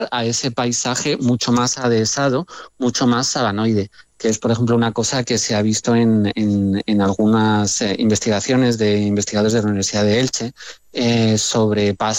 a ese paisaje mucho más adhesado, mucho más sabanoide, que es, por ejemplo, una cosa que se ha visto en algunas investigaciones de investigadores de la Universidad de Elche sobre